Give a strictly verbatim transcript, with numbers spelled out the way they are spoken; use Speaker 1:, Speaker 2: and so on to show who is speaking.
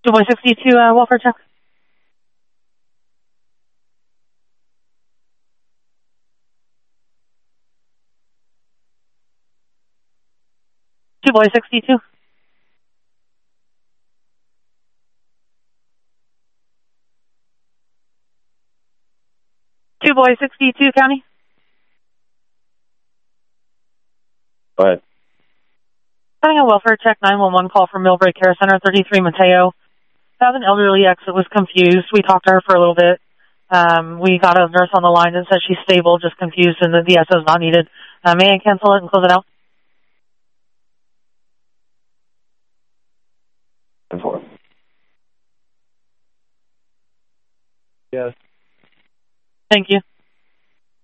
Speaker 1: two boy sixty-two, uh, welfare check. two boy sixty-two. two boy sixty-two, County.
Speaker 2: Go ahead.
Speaker 1: Having a welfare check nine one one call from Millbreak Care Center, thirty-three Mateo. Found an elderly ex that was confused. We talked to her for a little bit. Um, we got a nurse on the line and said she's stable, just confused, and the D S O is not needed. Uh, may I cancel it and close it out?
Speaker 2: ten four.
Speaker 3: Yes.
Speaker 1: Thank you.